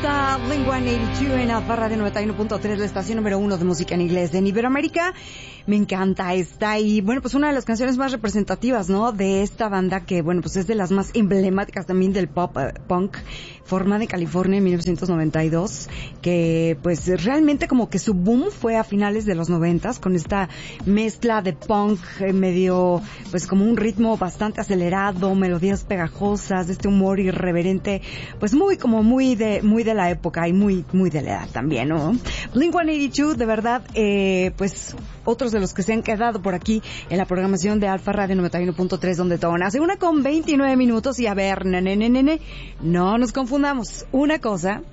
está Blink-182 en Alfa Radio 91.3, la estación número 1 de música en inglés en Iberoamérica. Me encanta esta y bueno, pues una de las canciones más representativas, ¿no? De esta banda que, bueno, pues es de las más emblemáticas también del pop punk, formada en California en 1992, que pues realmente como que su boom fue a finales de los 90s con esta mezcla de punk medio, pues como un ritmo bastante acelerado, melodías pegajosas, este humor irreverente, pues muy de la época y muy de la edad también, ¿no? Blink-182, de verdad, pues otros de los que se han quedado por aquí en la programación de Alfa Radio 91.3, donde todo nace. 1:29 y a ver, no nos confundamos. Una cosa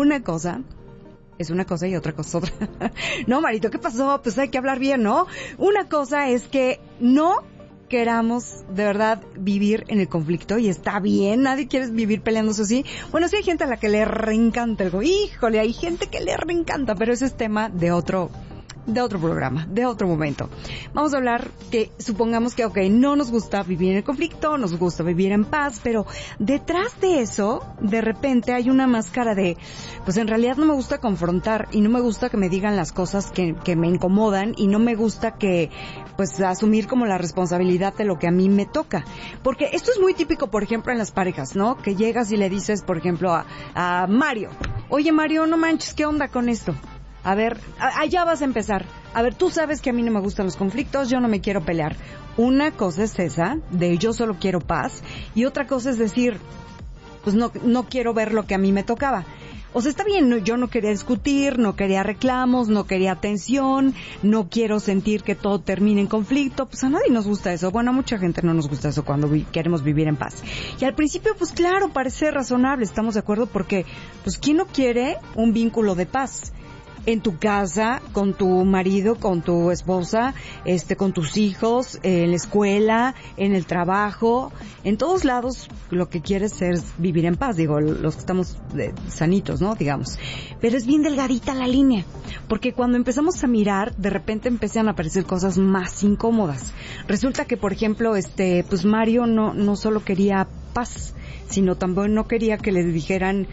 es una cosa y otra cosa otra. No, Marito, ¿qué pasó? Pues hay que hablar bien, ¿no? Una cosa es que no queramos de verdad vivir en el conflicto y está bien, nadie quiere vivir peleándose así. Bueno, sí hay gente a la que le reencanta algo, híjole, hay gente que le reencanta, pero ese es tema de otro programa, de otro momento. Vamos a hablar que supongamos que, no nos gusta vivir en el conflicto, nos gusta vivir en paz, pero detrás de eso, de repente hay una máscara de, pues en realidad no me gusta confrontar y no me gusta que me digan las cosas que me incomodan y no me gusta que, pues asumir como la responsabilidad de lo que a mí me toca. Porque esto es muy típico, por ejemplo, en las parejas, ¿no? Que llegas y le dices, por ejemplo, a Mario, oye Mario, no manches, ¿qué onda con esto? A ver, allá vas a empezar. A ver, tú sabes que a mí no me gustan los conflictos, yo no me quiero pelear. Una cosa es esa, de yo solo quiero paz, y otra cosa es decir, pues no quiero ver lo que a mí me tocaba. O sea, está bien, yo no quería discutir, no quería reclamos, no quería tensión, no quiero sentir que todo termine en conflicto. Pues a nadie nos gusta eso. Bueno, a mucha gente no nos gusta eso cuando queremos vivir en paz. Y al principio, pues claro, parece razonable, estamos de acuerdo, porque, pues, ¿quién no quiere un vínculo de paz? En tu casa, con tu marido, con tu esposa, con tus hijos, en la escuela, en el trabajo, en todos lados lo que quieres es vivir en paz, digo, los que estamos sanitos, ¿no? Digamos. Pero es bien delgadita la línea, porque cuando empezamos a mirar, de repente empiezan a aparecer cosas más incómodas. Resulta que, por ejemplo, pues Mario no solo quería paz, sino también no quería que le dijeran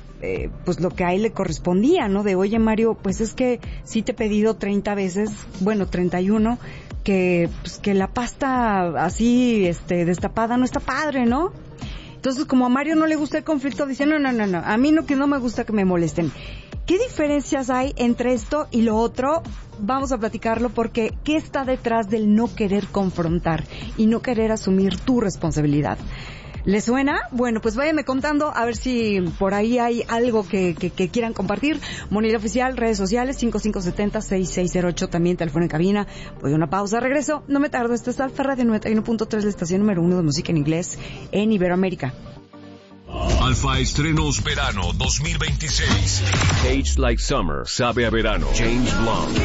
pues lo que a él le correspondía, ¿no? De, oye Mario, pues es que sí te he pedido 30 veces, bueno, 31, que la pasta así, destapada no está padre, ¿no? Entonces, como a Mario no le gusta el conflicto, dice, no, a mí que no me gusta que me molesten. ¿Qué diferencias hay entre esto y lo otro? Vamos a platicarlo porque ¿qué está detrás del no querer confrontar y no querer asumir tu responsabilidad? ¿Les suena? Bueno, pues váyanme contando a ver si por ahí hay algo que quieran compartir. Monila Oficial, redes sociales, 5570-6608, también teléfono en cabina. Voy a una pausa, regreso, no me tardo. Esto es Alfa Radio 91.3, la estación número 1 de música en inglés en Iberoamérica. Alfa Estrenos Verano 2026. Aged Like Summer, sabe a verano. James Blunt.